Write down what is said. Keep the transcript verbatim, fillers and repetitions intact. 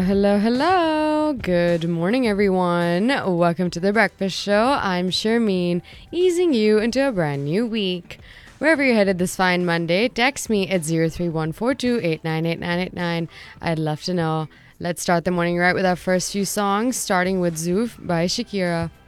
hello, hello. Good morning, everyone. Welcome to The Breakfast Show. I'm Sharmeen, easing you into a brand new week. Wherever you're headed this fine Monday, text me at zero three one four two eight nine eight nine eight nine. I'd love to know. Let's start the morning right with our first few songs, starting with Zoof by Shakira.